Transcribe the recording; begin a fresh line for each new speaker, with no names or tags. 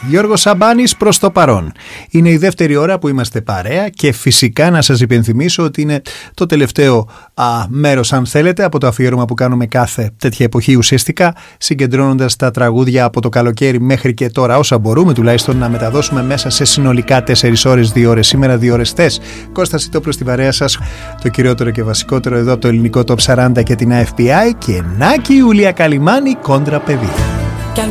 Γιώργος Σαμπάνης προς το παρόν. Είναι η δεύτερη ώρα που είμαστε παρέα και φυσικά να σας υπενθυμίσω ότι είναι το τελευταίο μέρος, αν θέλετε, από το αφιέρωμα που κάνουμε κάθε τέτοια εποχή, ουσιαστικά συγκεντρώνοντας τα τραγούδια από το καλοκαίρι μέχρι και τώρα, όσα μπορούμε τουλάχιστον να μεταδώσουμε μέσα σε συνολικά 4 ώρες, 2 ώρες σήμερα, 2 ώρες θες. Κώστας Ιτόπουλος στη παρέα σας, το κυριότερο και βασικότερο εδώ από το ελληνικό Top 40 και την AFPI, και Νάκη Ιουλία Καλιμάνη, κόντρα παιδί.